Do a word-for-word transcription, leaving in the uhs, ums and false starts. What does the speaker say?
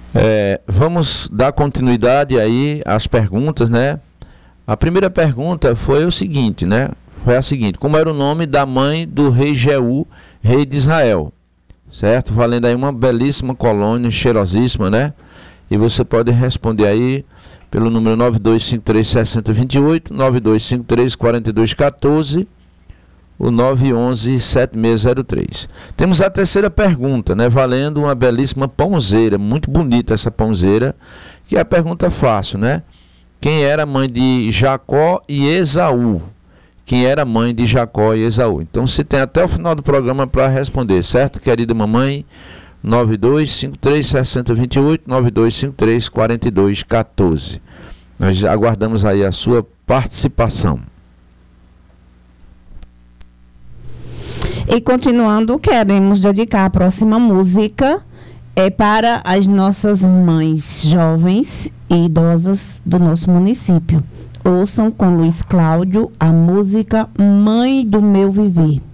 É, vamos dar continuidade aí às perguntas, né? A primeira pergunta foi o seguinte, né? Foi a seguinte: como era o nome da mãe do rei Jeú, rei de Israel? Certo? Valendo aí uma belíssima colônia, cheirosíssima, né? E você pode responder aí pelo número nove dois cinco três, seis zero dois oito, nove dois cinco três, quatro dois um quatro, o nove um um, sete seis zero três. Temos a terceira pergunta, né? Valendo uma belíssima pãozeira, muito bonita essa pãozeira, que é a pergunta fácil, né? Quem era a mãe de Jacó e Esaú? Quem era a mãe de Jacó e Esaú? Então você tem até o final do programa para responder, certo, querida mamãe? nove dois cinco três, seis zero dois oito, nove dois cinco três, quatro dois um quatro. Nós aguardamos aí a sua participação. E continuando, queremos dedicar a próxima música é para as nossas mães jovens e idosas do nosso município. Ouçam com Luiz Cláudio a música Mãe do Meu Viver.